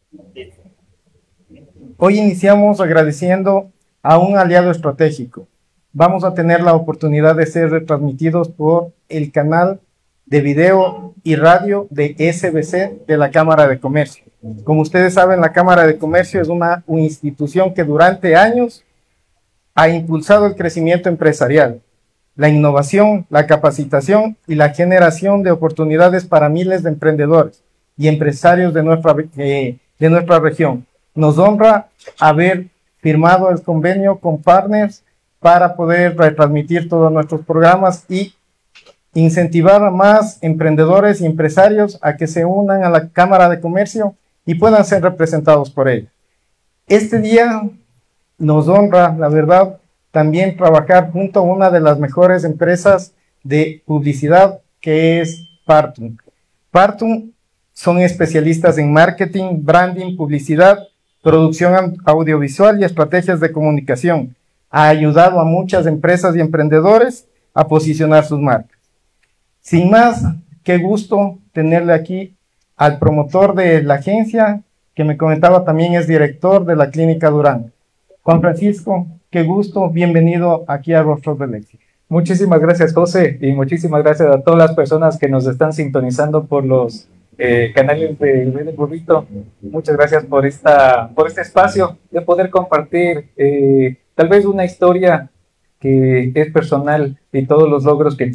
Hoy iniciamos agradeciendo a un aliado estratégico. Vamos a tener la oportunidad de ser retransmitidos por el canal de video y radio de SBC de la Cámara de Comercio. Como ustedes saben, la Cámara de Comercio es una institución que durante años ha impulsado el crecimiento empresarial, la innovación, la capacitación y la generación de oportunidades para miles de emprendedores y empresarios de nuestra región. Nos honra haber firmado el convenio con partners para poder retransmitir todos nuestros programas y incentivar a más emprendedores y empresarios a que se unan a la Cámara de Comercio y puedan ser representados por ella. Este día nos honra, la verdad, también trabajar junto a una de las mejores empresas de publicidad, que es Partum. Partum son especialistas en marketing, branding, publicidad, producción audiovisual y estrategias de comunicación. Ha ayudado a muchas empresas y emprendedores a posicionar sus marcas. Sin más, qué gusto tenerle aquí al promotor de la agencia, que me comentaba también es director de la Clínica Durán. Juan Francisco, qué gusto, bienvenido aquí a Rostros del Éxito. Muchísimas gracias, José, y muchísimas gracias a todas las personas que nos están sintonizando por los canales de Burrito. Muchas gracias por este espacio de poder compartir tal vez una historia que es personal y todos los logros que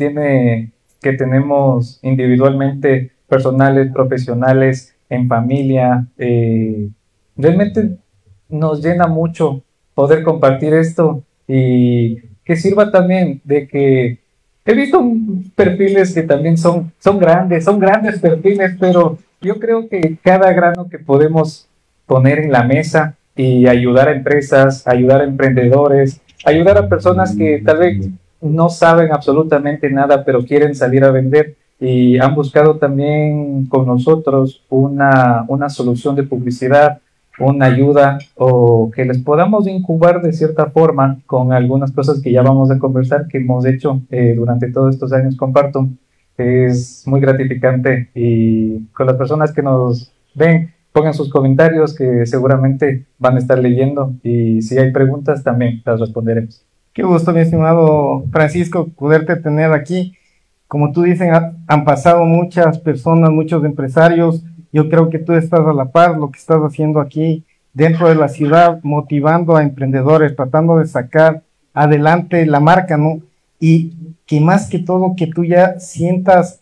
tenemos individualmente, personales, profesionales, en familia. Realmente nos llena mucho poder compartir esto y que sirva también de que he visto perfiles que también son grandes perfiles, pero yo creo que cada grano que podemos poner en la mesa y ayudar a empresas, ayudar a emprendedores, ayudar a personas que tal vez no saben absolutamente nada, pero quieren salir a vender y han buscado también con nosotros una solución de publicidad, una ayuda, o que les podamos incubar de cierta forma con algunas cosas que ya vamos a conversar, que hemos hecho durante todos estos años con Partum. Es muy gratificante, y con las personas que nos ven, pongan sus comentarios que seguramente van a estar leyendo, y si hay preguntas también las responderemos. Qué gusto, mi estimado Francisco, poderte tener aquí. Como tú dices, han pasado muchas personas, muchos empresarios. Yo creo que tú estás a la par, lo que estás haciendo aquí dentro de la ciudad, motivando a emprendedores, tratando de sacar adelante la marca, ¿no? Y que más que todo, que tú ya sientas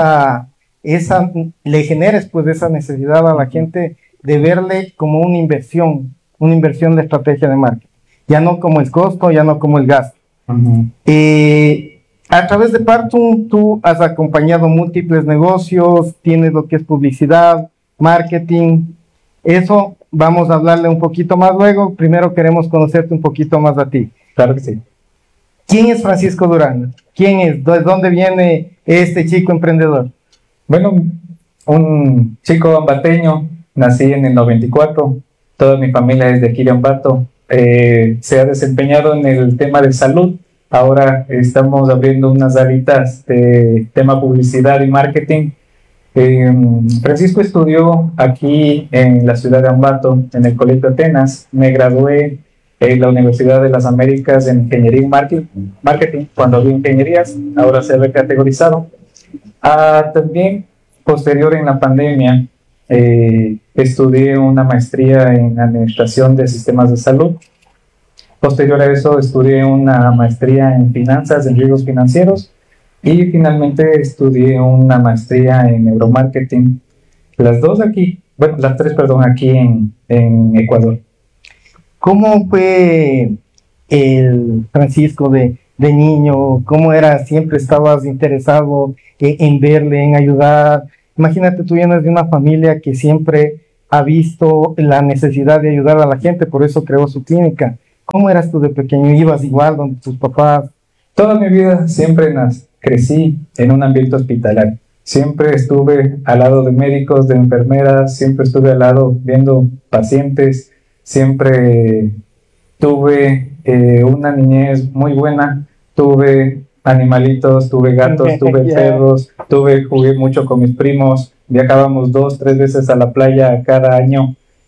le generes pues esa necesidad a la gente de verle como una inversión de estrategia de marketing. Ya no como el costo, ya no como el gasto. A través de Partum, tú has acompañado múltiples negocios, tienes lo que es publicidad, marketing. Eso vamos a hablarle un poquito más luego. Primero queremos conocerte un poquito más a ti. Claro que sí. ¿Quién es Francisco Durán? ¿Quién es? ¿De dónde viene este chico emprendedor? Bueno, un chico ambateño, nací en el 94, toda mi familia es de aquí de Ambato. Se ha desempeñado en el tema de salud. Ahora estamos abriendo unas alitas de tema publicidad y marketing. Francisco estudió aquí en la ciudad de Ambato, en el Colegio Atenas. Me gradué en la Universidad de las Américas en Ingeniería y Marketing, cuando había ingenierías, ahora se ha recategorizado. También, posterior en la pandemia, estudié una maestría en Administración de Sistemas de Salud. Posterior a eso, estudié una maestría en Finanzas, en Riesgos Financieros, y finalmente estudié una maestría en Neuromarketing. Las tres, aquí en Ecuador. ¿Cómo fue el Francisco de niño? ¿Cómo era? ¿Siempre estabas interesado en verle, en ayudar? Imagínate, tú vienes de una familia que siempre ha visto la necesidad de ayudar a la gente, por eso creó su clínica. ¿Cómo eras tú de pequeño? ¿Ibas igual donde tus papás? Toda mi vida siempre crecí en un ambiente hospitalario. Siempre estuve al lado de médicos, de enfermeras, siempre estuve al lado viendo pacientes, siempre tuve una niñez muy buena, tuve animalitos, tuve gatos, tuve perros, jugué mucho con mis primos, viajábamos 2-3 veces a la playa cada año,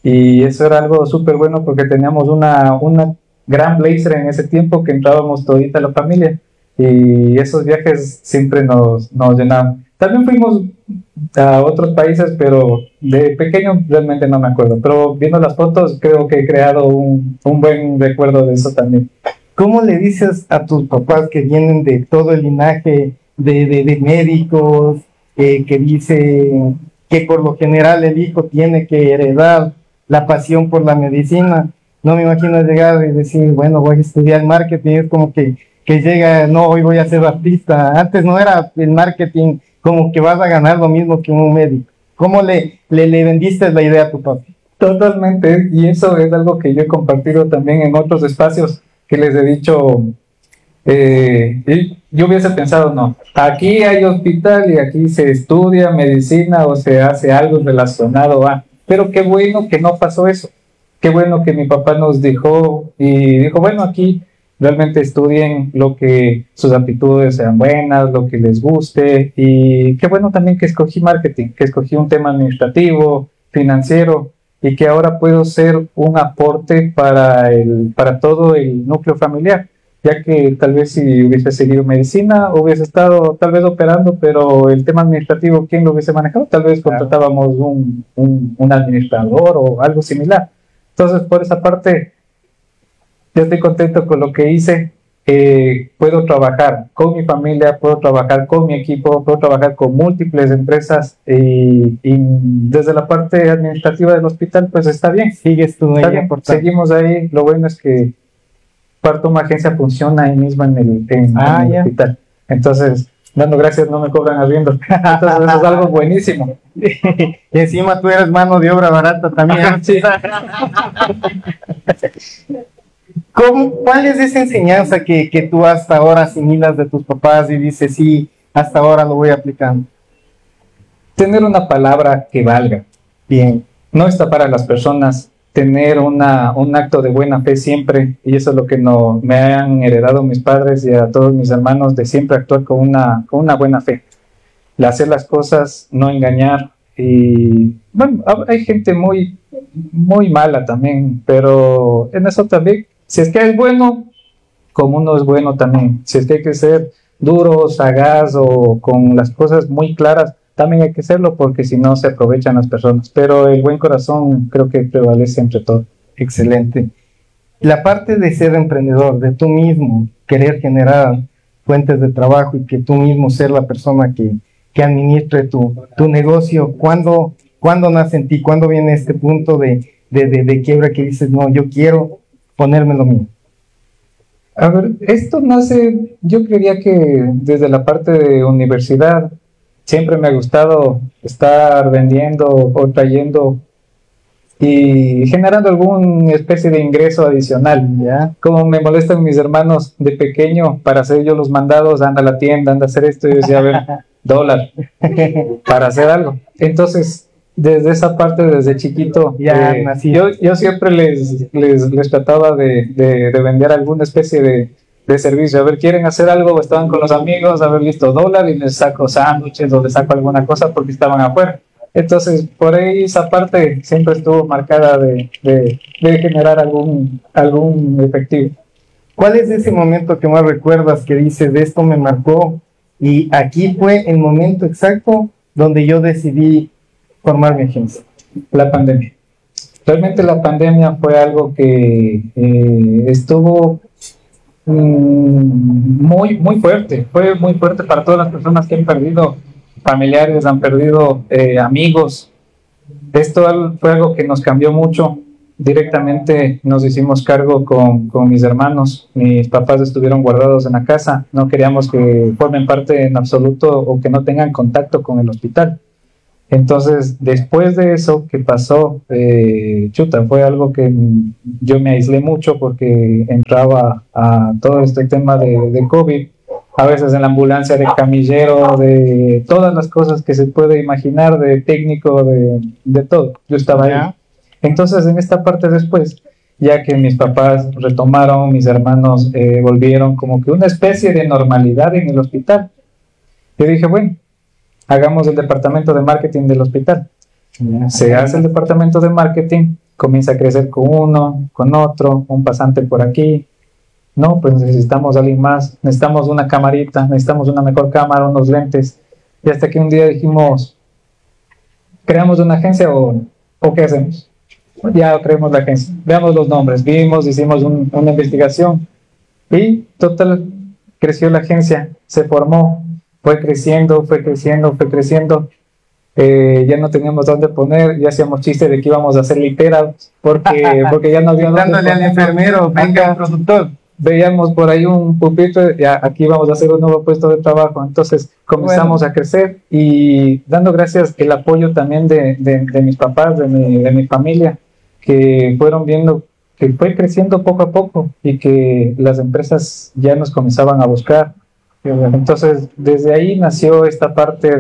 Y eso era algo súper bueno porque teníamos una gran blazer en ese tiempo que entrábamos todita la familia. Y esos viajes siempre nos llenaban. También fuimos a otros países, pero de pequeño realmente no me acuerdo. Pero viendo las fotos creo que he creado un buen recuerdo de eso también. ¿Cómo le dices a tus papás que vienen de todo el linaje de médicos, que dicen que por lo general el hijo tiene que heredar la pasión por la medicina? No me imagino llegar y decir, bueno, voy a estudiar marketing, es como que llega, no, hoy voy a ser artista. Antes no era el marketing como que vas a ganar lo mismo que un médico. ¿Cómo le vendiste la idea a tu papá? Totalmente, y eso es algo que yo he compartido también en otros espacios que les he dicho. Yo hubiese pensado, no, aquí hay hospital y aquí se estudia medicina o se hace algo relacionado a, pero qué bueno que no pasó eso, qué bueno que mi papá nos dijo y dijo, bueno, aquí realmente estudien lo que sus aptitudes sean buenas, lo que les guste, y qué bueno también que escogí marketing, que escogí un tema administrativo, financiero, y que ahora puedo ser un aporte para todo el núcleo familiar, ya que tal vez si hubiese seguido medicina, hubiese estado tal vez operando, pero el tema administrativo, ¿quién lo hubiese manejado? Tal vez contratábamos un administrador o algo similar. Entonces, por esa parte, yo estoy contento con lo que hice. Puedo trabajar con mi familia, puedo trabajar con mi equipo, puedo trabajar con múltiples empresas y desde la parte administrativa del hospital pues está bien. Sigues tú ahí. Seguimos ahí. Lo bueno es que Parto Agencia funciona ahí mismo en el hospital. Entonces, dando gracias, no me cobran arriendo. Entonces eso es algo buenísimo. Y encima tú eres mano de obra barata también. Sí. ¿Cuál es esa enseñanza que tú hasta ahora asimilas de tus papás y dices, sí, hasta ahora lo voy aplicando? Tener una palabra que valga. Bien. No está para las personas. Tener un acto de buena fe siempre, y eso es lo que me han heredado mis padres y a todos mis hermanos, de siempre actuar con una buena fe. Hacer las cosas, no engañar. Y bueno, hay gente muy, muy mala también, pero en eso también, si es que es bueno, como uno es bueno también. Si es que hay que ser duro, sagaz o con las cosas muy claras, también hay que serlo, porque si no se aprovechan las personas. Pero el buen corazón creo que prevalece entre todo. Excelente. La parte de ser emprendedor, de tú mismo querer generar fuentes de trabajo y que tú mismo ser la persona que administre tu negocio, ¿cuándo nace en ti? ¿Cuándo viene este punto de quiebra que dices, no, yo quiero ponerme lo mío? A ver, esto nace, yo creería que desde la parte de universidad. Siempre me ha gustado estar vendiendo o trayendo y generando alguna especie de ingreso adicional. ¿Ya? Como me molestan mis hermanos de pequeño para hacer yo los mandados, anda a la tienda, anda a hacer esto, y yo decía, a ver, $, para hacer algo. Entonces, desde esa parte, desde chiquito, yo siempre les trataba de vender alguna especie de servicio. A ver, quieren hacer algo, estaban con los amigos, a ver, listo, $, y les saco sándwiches o les saco alguna cosa porque estaban afuera. Entonces, por ahí esa parte siempre estuvo marcada de generar algún efectivo. ¿Cuál es ese momento que más recuerdas que dices, de esto me marcó y aquí fue el momento exacto donde yo decidí formar mi agencia? La pandemia. Realmente la pandemia fue algo que estuvo muy, muy fuerte. Fue muy fuerte para todas las personas que han perdido familiares, han perdido amigos. Esto fue algo que nos cambió mucho. Directamente nos hicimos cargo con mis hermanos. Mis papás estuvieron guardados en la casa. No queríamos que formen parte en absoluto o que no tengan contacto con el hospital. Entonces, después de eso que pasó, fue algo que yo me aislé mucho porque entraba a todo este tema de COVID, a veces en la ambulancia de camillero, de todas las cosas que se puede imaginar, de técnico, de todo. Yo estaba ahí. Entonces, en esta parte después, ya que mis papás retomaron, mis hermanos volvieron como que una especie de normalidad en el hospital, yo dije, bueno, hagamos el departamento de marketing del hospital. Se hace el departamento de marketing comienza a crecer con uno, con otro, un pasante por aquí. No, pues necesitamos a alguien más, necesitamos una camarita, necesitamos una mejor cámara, unos lentes. Y hasta que un día dijimos, ¿creamos una agencia o qué hacemos? Ya creamos la agencia, veamos los nombres, vimos, hicimos una investigación y total, creció la agencia, se formó, fue creciendo, fue creciendo, fue creciendo. Ya no teníamos dónde poner, ya hacíamos chistes de que íbamos a hacer literas porque ya no había dónde Dándole al poner. enfermero, venga, el productor. Veíamos por ahí un pupitre, ya aquí vamos a hacer un nuevo puesto de trabajo. Entonces comenzamos a crecer y dando gracias el apoyo también de mis papás, de mi familia, que fueron viendo que fue creciendo poco a poco y que las empresas ya nos comenzaban a buscar. Entonces desde ahí nació esta parte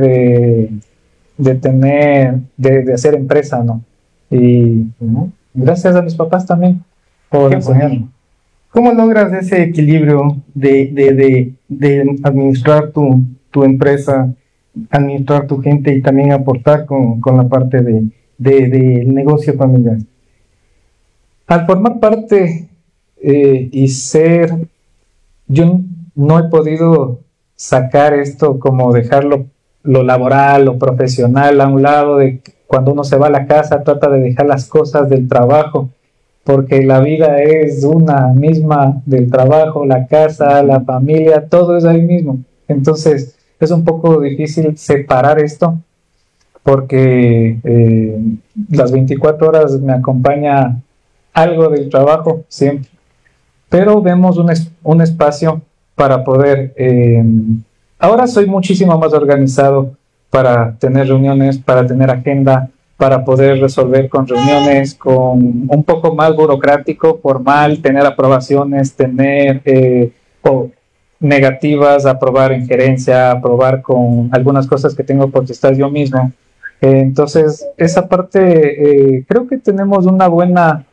de hacer empresa, ¿no? Y gracias a mis papás también por enseñarme. ¿Cómo logras ese equilibrio de administrar tu empresa, administrar tu gente y también aportar con la parte del negocio familiar? Al formar parte y ser, yo no he podido sacar esto como dejarlo lo laboral, lo profesional a un lado, de cuando uno se va a la casa trata de dejar las cosas del trabajo, porque la vida es una misma del trabajo, la casa, la familia, todo es ahí mismo. Entonces es un poco difícil separar esto, porque las 24 horas me acompaña algo del trabajo siempre, pero vemos un espacio para poder... ahora soy muchísimo más organizado para tener reuniones, para tener agenda, para poder resolver con reuniones, con un poco más burocrático, formal, tener aprobaciones, tener negativas, aprobar en gerencia, aprobar con algunas cosas que tengo por estar yo mismo. Entonces, esa parte, creo que tenemos una buena,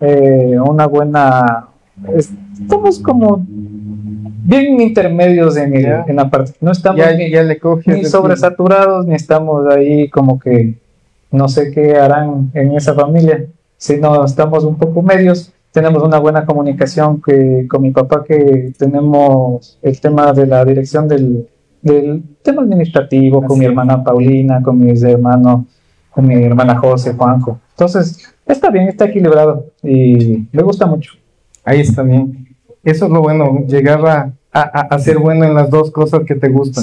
estamos como bien intermedios en la parte, no estamos ni sobresaturados, ni estamos ahí como que no sé qué harán en esa familia, sino estamos un poco medios. Tenemos una buena comunicación con mi papá, que tenemos el tema de la dirección del tema administrativo, con mi hermana Paulina, con mis hermanos, con mi hermana José, Juanjo. Entonces, está bien, está equilibrado y me gusta mucho. Ahí está bien. Eso es lo bueno, llegar a ser bueno en las dos cosas que te gustan.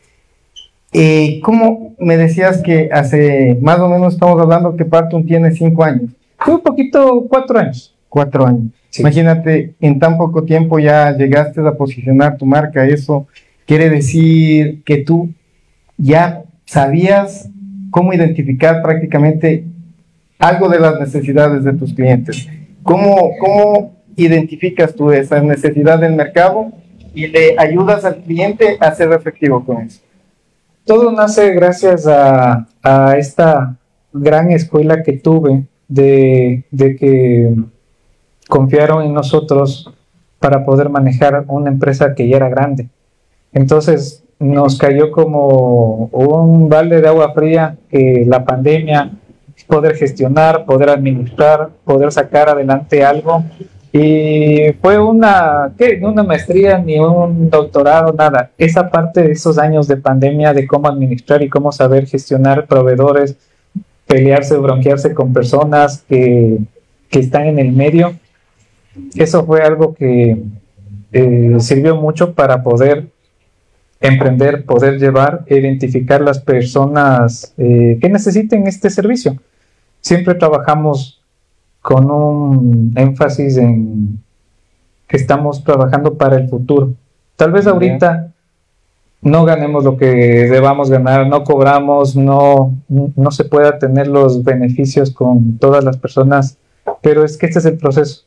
Sí. ¿Cómo me decías que hace más o menos estamos hablando que Partum tiene 5 años? Un poquito, 4 años. 4 años. Sí. Imagínate, en tan poco tiempo ya llegaste a posicionar tu marca. Eso quiere decir que tú ya sabías cómo identificar prácticamente algo de las necesidades de tus clientes. ¿Cómo identificas tú esa necesidad del mercado y le ayudas al cliente a ser efectivo con eso? Todo nace gracias a esta gran escuela que tuve de que confiaron en nosotros para poder manejar una empresa que ya era grande. Entonces nos cayó como un balde de agua fría, que la pandemia, poder gestionar, poder administrar, poder sacar adelante algo. Y fue no una maestría ni un doctorado, nada. Esa parte de esos años de pandemia, de cómo administrar y cómo saber gestionar proveedores, pelearse o bronquearse con personas que están en el medio, eso fue algo que sirvió mucho para poder emprender, poder llevar e identificar las personas que necesiten este servicio. Siempre trabajamos con un énfasis en que estamos trabajando para el futuro. Tal vez ahorita no ganemos lo que debamos ganar, no cobramos, no se pueda tener los beneficios con todas las personas, pero es que este es el proceso.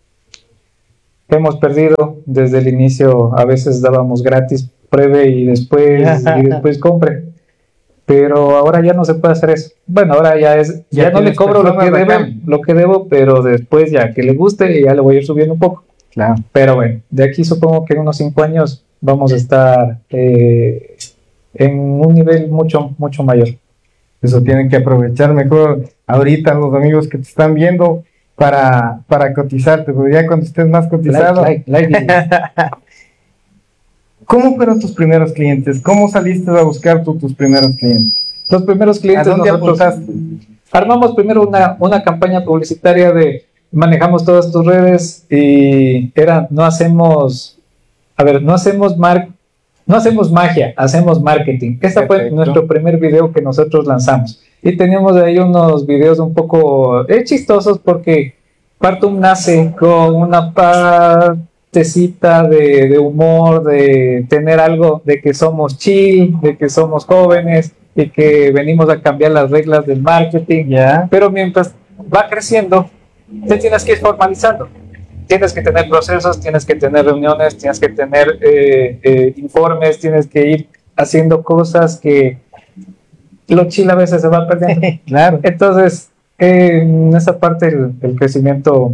Hemos perdido desde el inicio, a veces dábamos gratis, pruebe y después compre. Pero ahora ya no se puede hacer eso. Bueno, ahora ya no le cobro lo que debo, pero después ya que le guste ya le voy a ir subiendo un poco. Claro. Pero bueno, de aquí supongo que en unos 5 años vamos a estar en un nivel mucho, mucho mayor. Eso tienen que aprovechar mejor ahorita los amigos que te están viendo. para cotizarte, porque ya cuando estés más cotizado. ¿Cómo fueron tus primeros clientes? ¿Cómo saliste a buscar tus primeros clientes? Los primeros clientes, ¿A dónde apuntaste? Armamos primero una campaña publicitaria de manejamos todas tus redes y no hacemos magia, hacemos marketing. Este fue nuestro primer video que nosotros lanzamos. Y teníamos ahí unos videos un poco chistosos porque Partum nace con una partecita de humor, de tener algo de que somos chill, de que somos jóvenes y que venimos a cambiar las reglas del marketing. ¿Ya? Pero mientras va creciendo, te tienes que ir formalizando. Tienes que tener procesos, tienes que tener reuniones, tienes que tener informes, tienes que ir haciendo cosas que lo chill a veces se va perdiendo. Claro. Entonces, en esa parte el crecimiento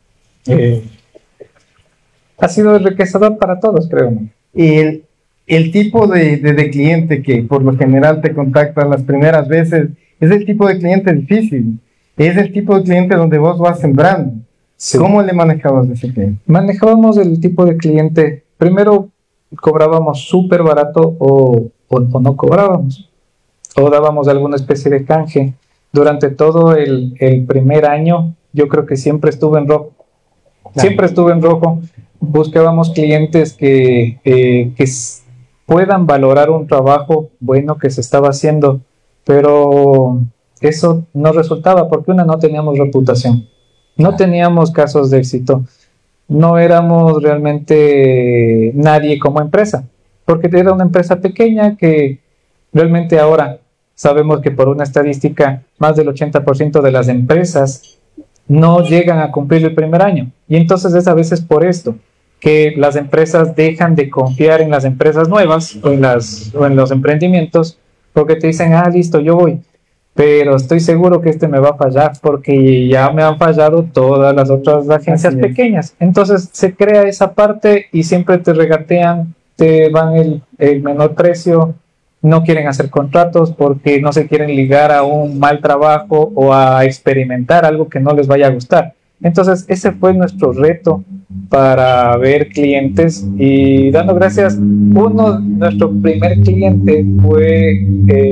ha sido enriquecedor para todos, creo. Y el tipo de cliente que por lo general te contacta las primeras veces es el tipo de cliente difícil. Es el tipo de cliente donde vos vas sembrando. Sí. ¿Cómo le manejabas ese cliente? Manejábamos el tipo de cliente. Primero cobrábamos súper barato o no cobrábamos. O dábamos alguna especie de canje. Durante todo el primer año, yo creo que siempre estuve en rojo. Claro. Siempre estuve en rojo. Buscábamos clientes que puedan valorar un trabajo bueno que se estaba haciendo, pero eso no resultaba porque no teníamos reputación. No teníamos casos de éxito, no éramos realmente nadie como empresa, porque era una empresa pequeña que realmente ahora sabemos que por una estadística más del 80% de las empresas no llegan a cumplir el primer año. Y entonces es a veces por esto que las empresas dejan de confiar en las empresas nuevas o en los emprendimientos porque te dicen, listo, yo voy. Pero estoy seguro que este me va a fallar porque ya me han fallado todas las otras agencias pequeñas. Entonces se crea esa parte y siempre te regatean, te van el menor precio, no quieren hacer contratos porque no se quieren ligar a un mal trabajo o a experimentar algo que no les vaya a gustar. Entonces ese fue nuestro reto para ver clientes y dando gracias, nuestro primer cliente fue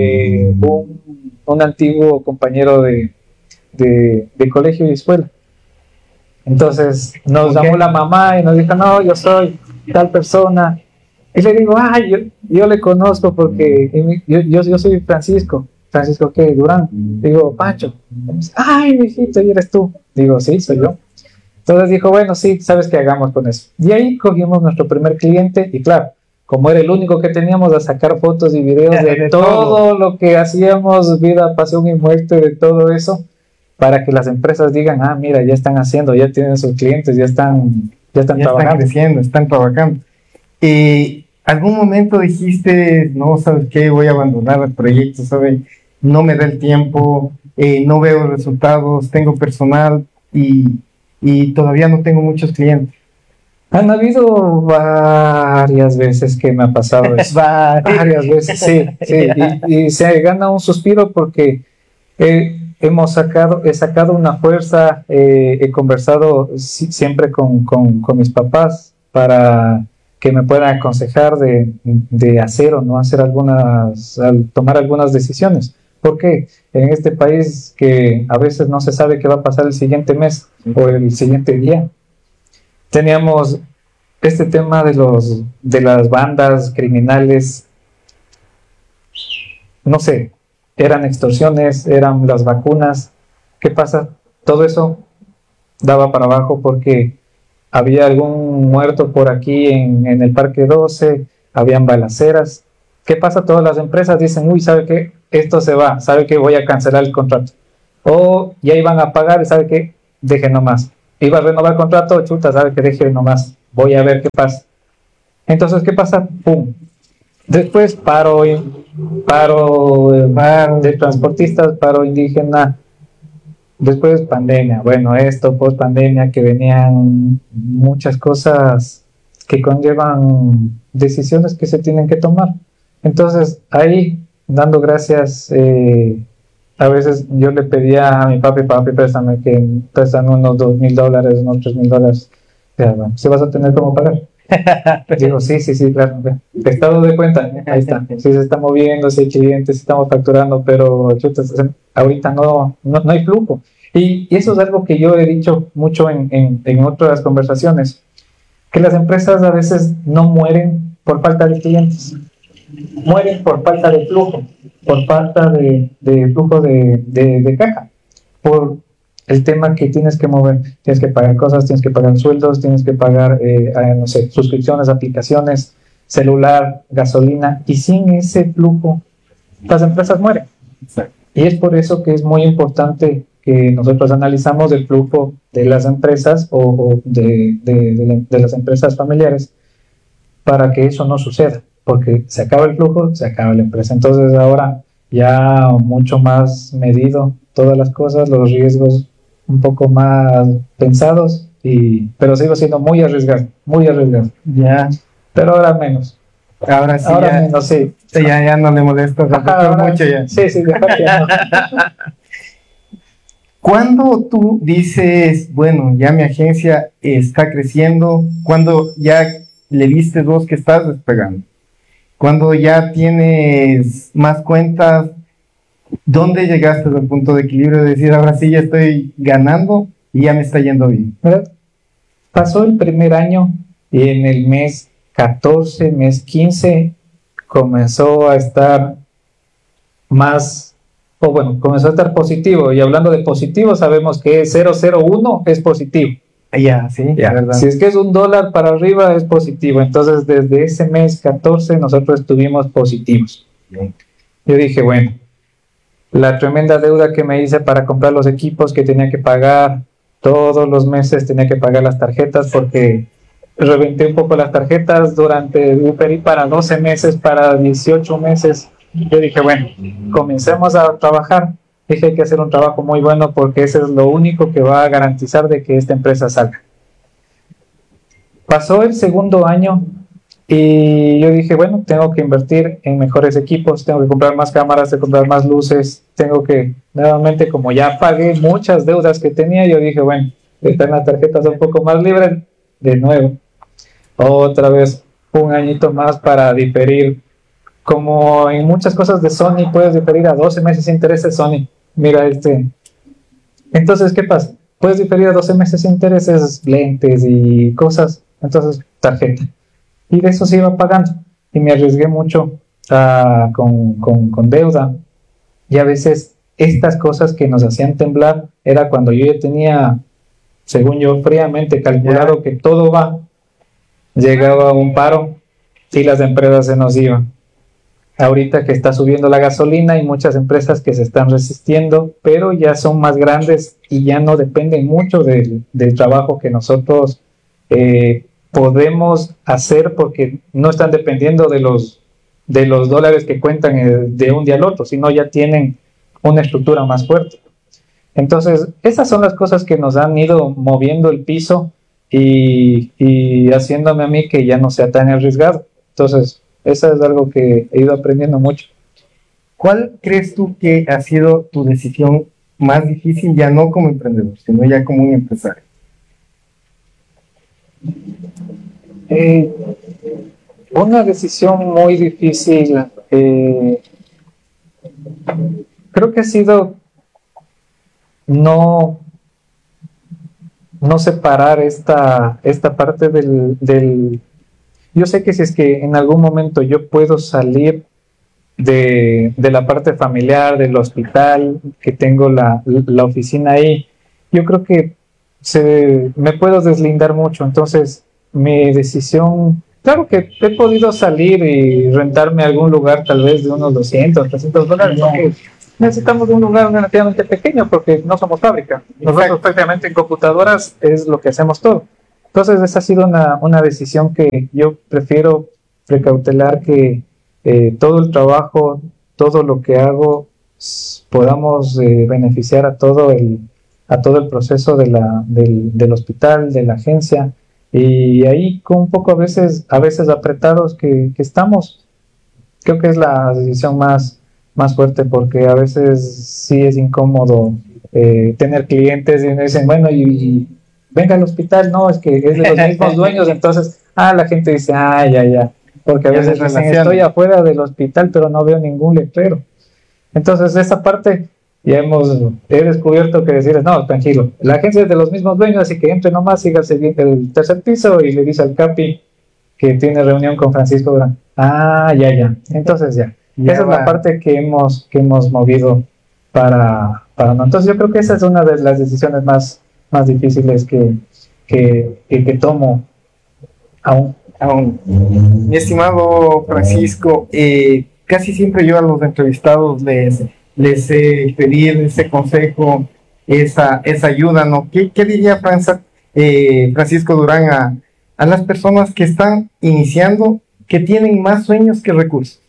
un antiguo compañero de colegio y escuela. Entonces nos llamó la mamá y nos dijo, no, yo soy tal persona. Y le digo, yo le conozco porque yo soy Francisco. ¿Francisco qué? Durán. Digo, Pancho. Ay, mijito, ¿y eres tú? Digo, sí, soy yo. Entonces dijo, bueno, sí, ¿sabes qué hagamos con eso? Y ahí cogimos nuestro primer cliente y claro, como era el único que teníamos, a sacar fotos y videos de todo lo que hacíamos, vida, pasión y muerte, de todo eso, para que las empresas digan, mira, ya están haciendo, ya tienen sus clientes, ya están trabajando. Están creciendo, están trabajando. ¿Algún momento dijiste, no, sabes qué, voy a abandonar el proyecto, sabes, no me da el tiempo, no veo resultados, tengo personal y todavía no tengo muchos clientes? Han habido varias veces que me ha pasado eso. Varias veces, sí. Y se gana un suspiro porque he sacado una fuerza, he conversado siempre con mis papás para que me puedan aconsejar de hacer o no hacer tomar algunas decisiones. Porque en este país que a veces no se sabe qué va a pasar el siguiente mes o el siguiente día, teníamos este tema de las bandas criminales, no sé, eran extorsiones, eran las vacunas. ¿Qué pasa? Todo eso daba para abajo porque había algún muerto por aquí en el Parque 12, habían balaceras. ¿Qué pasa? Todas las empresas dicen, uy, ¿sabe qué? Esto se va, ¿sabe qué? Voy a cancelar el contrato. O ya iban a pagar, ¿sabe qué? Deje nomás. Iba a renovar el contrato, chuta, ¿sabe qué? Deje nomás. Voy a ver qué pasa. Entonces, ¿qué pasa? ¡Pum! Después paro de transportistas, paro indígena. Después pandemia. Bueno, esto, post pandemia, que venían muchas cosas que conllevan decisiones que se tienen que tomar. Entonces, ahí, dando gracias, a veces yo le pedía a mi papi, préstame unos $2,000, unos $3,000. Ya, bueno, ¿sí vas a tener cómo pagar? Digo, sí, claro. Estado de cuenta, ahí está. Sí se está moviendo, si hay clientes, si estamos facturando, pero chuta, ahorita no hay flujo. Y eso es algo que yo he dicho mucho en otras conversaciones, que las empresas a veces no mueren por falta de clientes, mueren por falta de flujo, por falta de flujo de caja, por el tema que tienes que mover, tienes que pagar cosas, tienes que pagar sueldos, tienes que pagar, no sé, suscripciones, aplicaciones, celular, gasolina, y sin ese flujo las empresas mueren. Y es por eso que es muy importante que nosotros analizamos el flujo de las empresas o de las empresas familiares para que eso no suceda, porque se acaba el flujo, se acaba la empresa. Entonces ahora ya mucho más medido todas las cosas, los riesgos un poco más pensados, pero sigo siendo muy arriesgado. Ya. Pero ahora menos. Ahora sí, menos, sí. Ya no le molesto mucho ya. Sí, ya no. Cuando tú dices, bueno, ya mi agencia está creciendo, cuando ya le viste vos que estás despegando, cuando ya tienes más cuentas, ¿dónde llegaste al punto de equilibrio de decir, ahora sí ya estoy ganando y ya me está yendo bien? ¿Verdad? Pasó el primer año y en el mes 14, mes 15, comenzó a estar comenzó a estar positivo. Y hablando de positivo, sabemos que 001 es positivo. Ya, sí, ya. ¿Verdad? Si es que es $1 para arriba, es positivo. Entonces, desde ese mes 14, nosotros estuvimos positivos. Bien. Yo dije, bueno, la tremenda deuda que me hice para comprar los equipos que tenía que pagar todos los meses, tenía que pagar las tarjetas porque reventé un poco las tarjetas diferí para 12 meses, para 18 meses. Yo dije, bueno, comencemos a trabajar. Dije, hay que hacer un trabajo muy bueno porque ese es lo único que va a garantizar de que esta empresa salga. Pasó el segundo año y yo dije, bueno, tengo que invertir en mejores equipos, tengo que comprar más cámaras, tengo que comprar más luces, tengo que, nuevamente, como ya pagué muchas deudas que tenía, yo dije, bueno, están las tarjetas un poco más libres, de nuevo, otra vez un añito más para diferir. Como en muchas cosas de Sony, puedes diferir a 12 meses sin intereses, Sony. Mira Entonces, ¿qué pasa? Puedes diferir a 12 meses sin intereses, lentes y cosas. Entonces, tarjeta. Y de eso se iba pagando. Y me arriesgué mucho con deuda. Y a veces estas cosas que nos hacían temblar era cuando yo ya tenía, según yo, fríamente calculado que todo va. Llegaba un paro y las empresas se nos iban. Ahorita que está subiendo la gasolina, hay muchas empresas que se están resistiendo, pero ya son más grandes y ya no dependen mucho del trabajo que nosotros podemos hacer, porque no están dependiendo de los dólares que cuentan de un día al otro, sino ya tienen una estructura más fuerte. Entonces, esas son las cosas que nos han ido moviendo el piso y haciéndome a mí que ya no sea tan arriesgado. Entonces, eso es algo que he ido aprendiendo mucho. ¿Cuál crees tú que ha sido tu decisión más difícil, ya no como emprendedor, sino ya como un empresario? Una decisión muy difícil, creo que ha sido no separar esta parte del yo sé que si es que en algún momento yo puedo salir de la parte familiar, del hospital, que tengo la oficina ahí, yo creo que me puedo deslindar mucho. Entonces, mi decisión, claro que he podido salir y rentarme algún lugar tal vez de unos $200, $300, porque necesitamos un lugar relativamente pequeño porque no somos fábrica. Nosotros prácticamente en computadoras es lo que hacemos todo. Entonces, esa ha sido una decisión que yo prefiero precautelar, que todo el trabajo, todo lo que hago, podamos beneficiar a todo el proceso del hospital, de la agencia, y ahí con un poco a veces apretados que estamos. Creo que es la decisión más más fuerte, porque a veces sí es incómodo tener clientes y me dicen, bueno, y venga al hospital, no, es que es de los mismos dueños, entonces, la gente dice, ya, porque a veces dicen, estoy afuera del hospital, pero no veo ningún letrero. Entonces, esa parte he descubierto que decirles, no, tranquilo, la agencia es de los mismos dueños, así que entre nomás, sígase bien el tercer piso y le dice al Capi que tiene reunión con Francisco Durán. Ya. Entonces ya esa es la parte que hemos movido para no. Entonces yo creo que esa es una de las decisiones más difíciles que tomo aún. Mi estimado Francisco, casi siempre yo a los entrevistados les he pedido ese consejo, esa ayuda, ¿no? ¿Qué diría Francisco Durán a las personas que están iniciando, que tienen más sueños que recursos?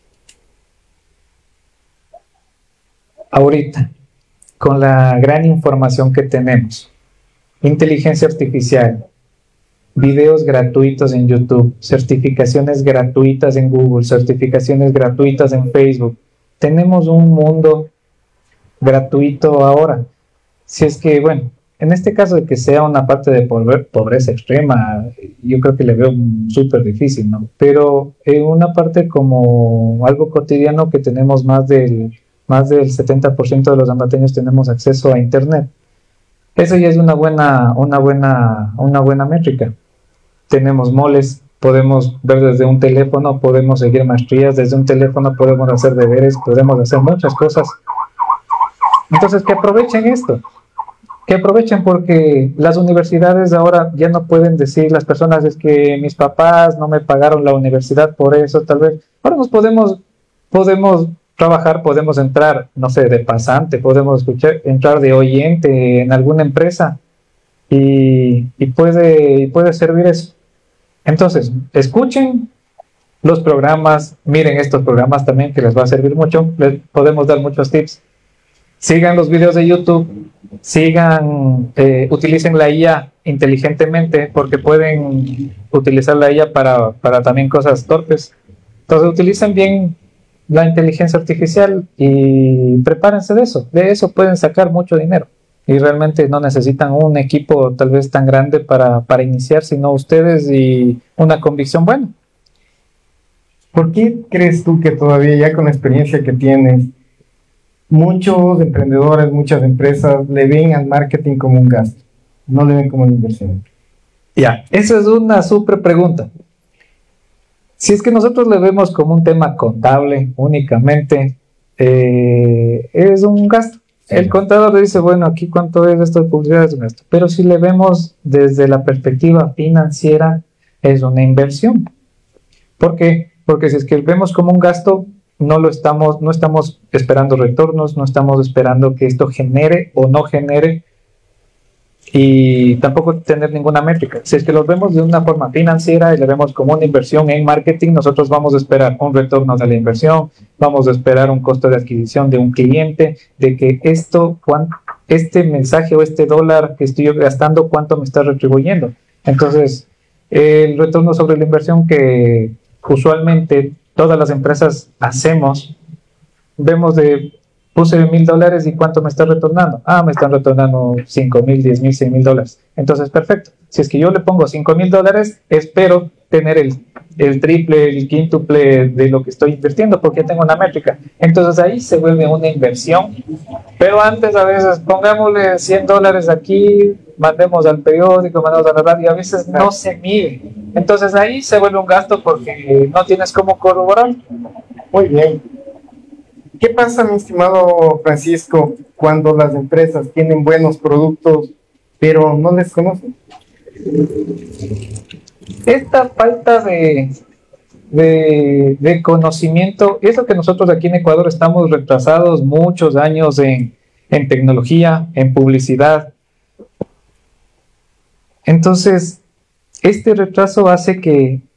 Ahorita, con la gran información que tenemos, inteligencia artificial, videos gratuitos en YouTube, certificaciones gratuitas en Google, certificaciones gratuitas en Facebook, tenemos un mundo gratuito ahora. Si es que, bueno, en este caso de que sea una parte de pobreza extrema, yo creo que le veo súper difícil, ¿no? Pero en una parte como algo cotidiano que tenemos más del 70% de los ambateños tenemos acceso a internet. Eso ya es una buena métrica. Tenemos moles, podemos ver desde un teléfono, podemos seguir maestrías desde un teléfono, podemos hacer deberes, podemos hacer muchas cosas. Entonces, que aprovechen esto. Que aprovechen, porque las universidades ahora ya no pueden decir las personas, es que mis papás no me pagaron la universidad por eso, tal vez. Ahora nos podemos trabajar, podemos entrar, no sé, de pasante, podemos entrar de oyente en alguna empresa y puede servir eso. Entonces, escuchen los programas, miren estos programas también que les va a servir mucho, les podemos dar muchos tips. Sigan los videos de YouTube, utilicen la IA inteligentemente, porque pueden utilizar la IA para también cosas torpes. Entonces utilicen bien la inteligencia artificial y prepárense de eso pueden sacar mucho dinero y realmente no necesitan un equipo tal vez tan grande para iniciar, sino ustedes y una convicción buena. ¿Por qué crees tú que todavía, ya con la experiencia que tienes, muchos emprendedores, muchas empresas le ven al marketing como un gasto, no le ven como una inversión? Esa es una súper pregunta. Si es que nosotros le vemos como un tema contable únicamente, es un gasto. Sí. El contador le dice, bueno, aquí cuánto es esto de publicidad, es un gasto. Pero si le vemos desde la perspectiva financiera, es una inversión. ¿Por qué? Porque si es que vemos como un gasto, no estamos esperando retornos, no estamos esperando que esto genere o no genere, y tampoco tener ninguna métrica. Si es que los vemos de una forma financiera y le vemos como una inversión en marketing, nosotros vamos a esperar un retorno de la inversión, vamos a esperar un costo de adquisición de un cliente, de que este mensaje o este dólar que estoy gastando, cuánto me está retribuyendo. Entonces, el retorno sobre la inversión que usualmente todas las empresas hacemos, vemos puse $1,000 y ¿cuánto me está retornando? Me están retornando $5,000, $10,000, $6,000. Entonces, perfecto. Si es que yo le pongo $5,000, espero tener el triple, el quíntuple de lo que estoy invirtiendo, porque tengo una métrica. Entonces ahí se vuelve una inversión. Pero antes, a veces, pongámosle $100 aquí, mandemos al periódico, mandemos a la radio, a veces no se mide. Entonces ahí se vuelve un gasto porque no tienes cómo corroborar. Muy bien. ¿Qué pasa, mi estimado Francisco, cuando las empresas tienen buenos productos, pero no les conocen? Esta falta de conocimiento, eso que nosotros aquí en Ecuador estamos retrasados muchos años en tecnología, en publicidad. Entonces, este retraso hace que